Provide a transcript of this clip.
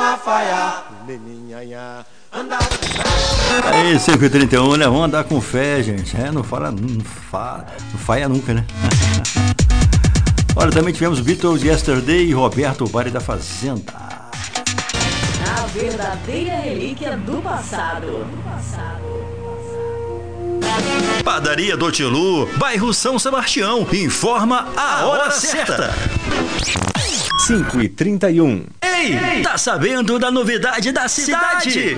Aí, 5h31, né? Vamos andar com fé, gente. Não falha nunca, né? Olha, também tivemos Beatles Yesterday e Roberto Bari da Fazenda. A verdadeira relíquia do passado. Padaria do Tilu, bairro São Sebastião, informa a hora certa. 5h31. Ei, tá sabendo da novidade da cidade?